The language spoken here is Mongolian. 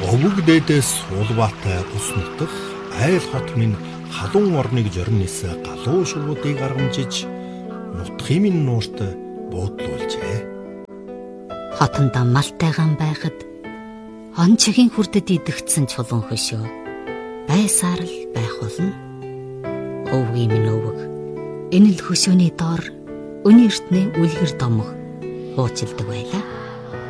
Өвөг дээдээс улбаатай ус нутах айл хот минь халуун орныг жорнис галуу шувуудыг аргамжиж нутгийн минь нуурт буудлуулжээ. Хотондоо малтайгаан байхад он чигийн хүрдэд идэгдсэн чулуун хөшөө байсаар л байх болно. Өвгийн минь өвөг энэ л хөшөөний доор өнөө эртний үлгэр домог хуучилдаг байлаа.